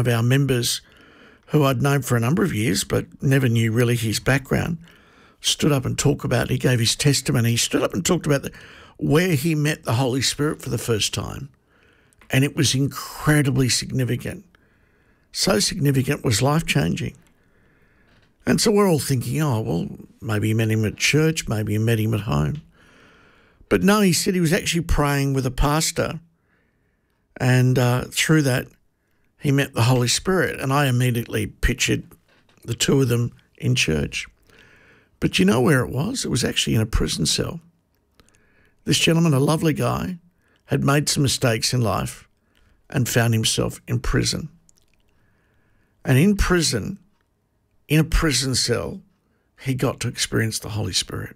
of our members who I'd known for a number of years but never knew really his background, stood up and talked about, he gave his testimony, he stood up and talked about where he met the Holy Spirit for the first time. And it was incredibly significant. So significant, it was life-changing. And so we're all thinking, oh, well, maybe he met him at church, maybe he met him at home. But no, he said he was actually praying with a pastor, and through that, he met the Holy Spirit. And I immediately pictured the two of them in church. But you know where it was? It was actually in a prison cell. This gentleman, a lovely guy, had made some mistakes in life and found himself in prison. And in prison, in a prison cell, he got to experience the Holy Spirit.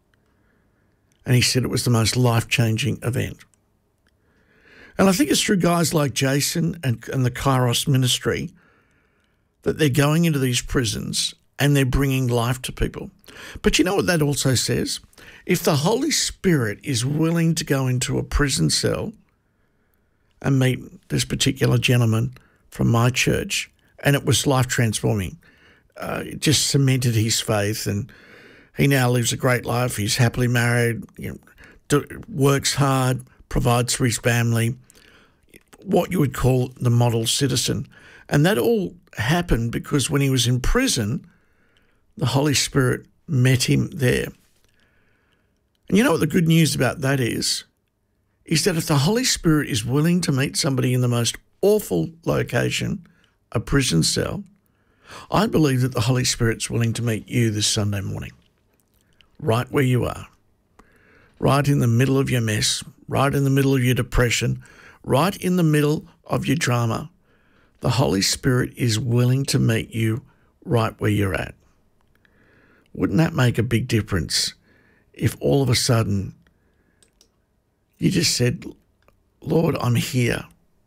And he said it was the most life-changing event. And I think it's through guys like Jason and the Kairos ministry that they're going into these prisons and they're bringing life to people. But you know what that also says? If the Holy Spirit is willing to go into a prison cell and meet this particular gentleman from my church, and it was life-transforming, it just cemented his faith, and he now lives a great life. He's happily married, works hard, provides for his family, what you would call the model citizen. And that all happened because when he was in prison, the Holy Spirit met him there. And you know what the good news about that is that if the Holy Spirit is willing to meet somebody in the most awful location, a prison cell, I believe that the Holy Spirit's willing to meet you this Sunday morning, right where you are, right in the middle of your mess, right in the middle of your depression, right in the middle of your drama. The Holy Spirit is willing to meet you right where you're at. Wouldn't that make a big difference if all of a sudden you just said, Lord, I'm here.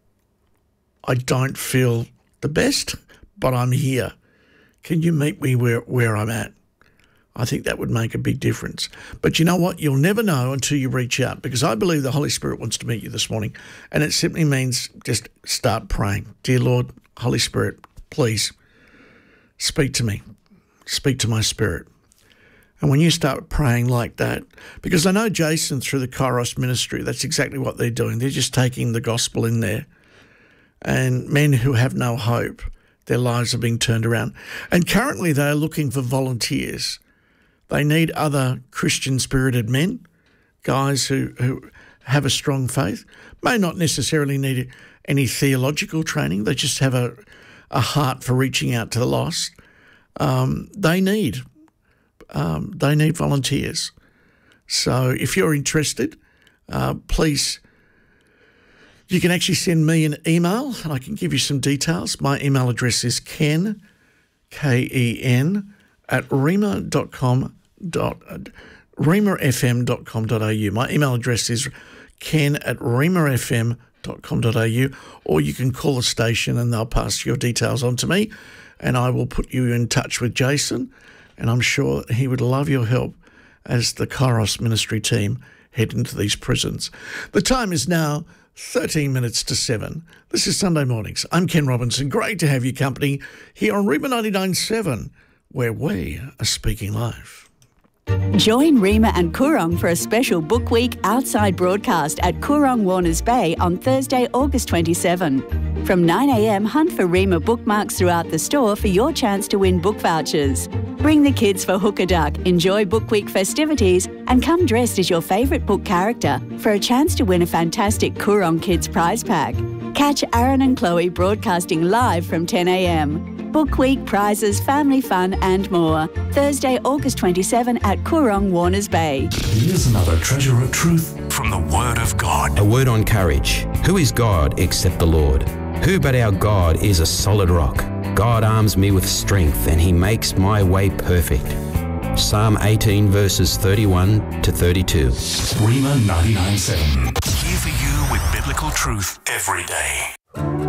I don't feel the best, but I'm here. Can you meet me where I'm at? I think that would make a big difference. But you know what? You'll never know until you reach out, because I believe the Holy Spirit wants to meet you this morning, and it simply means just start praying. Dear Lord, Holy Spirit, please speak to me. Speak to my spirit. And when you start praying like that, because I know Jason through the Kairos ministry, that's exactly what they're doing. They're just taking the gospel in there. And men who have no hope, their lives are being turned around. And currently they are looking for volunteers. They need other Christian-spirited men, guys who have a strong faith, may not necessarily need any theological training. They just have a heart for reaching out to the lost. They need volunteers. So if you're interested, please, you can actually send me an email and I can give you some details. My email address is ken, K-E-N, at rhemafm.com.au. My email address is ken at rhemafm.com.au, or you can call the station and they'll pass your details on to me and I will put you in touch with Jason, and I'm sure he would love your help as the Kairos ministry team head into these prisons. The time is now 13 minutes to 7. This is Sunday Mornings. I'm Ken Robinson. Great to have your company here on Rhema 99.7, where we are speaking life. Join Rhema and Coorong for a special Book Week outside broadcast at Coorong Warners Bay on Thursday, August 27. From 9 a.m, hunt for Rhema bookmarks throughout the store for your chance to win book vouchers. Bring the kids for Hook a Duck, enjoy Book Week festivities, and come dressed as your favourite book character for a chance to win a fantastic Coorong Kids prize pack. Catch Aaron and Chloe broadcasting live from 10 a.m. Book Week, prizes, family fun and more. Thursday, August 27 at Coorong Warners Bay. Here's another treasure of truth from the Word of God. A word on courage. Who is God except the Lord? Who but our God is a solid rock? God arms me with strength and he makes my way perfect. Psalm 18 verses 31 to 32. Rhema 99.7. Here for you with biblical truth every day.